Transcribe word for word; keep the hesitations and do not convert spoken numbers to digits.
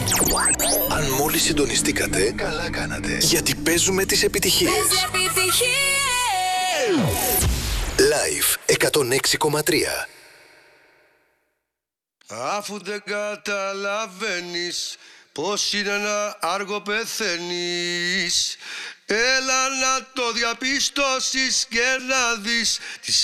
Αν μόλις συντονιστήκατε, καλά κάνατε. Γιατί παίζουμε τις επιτυχίες. Live εκατόν έξι κόμμα τρία. Αφού δεν καταλαβαίνεις πως είναι να άργο πεθαίνεις, έλα να το διαπιστώσεις και να δεις τις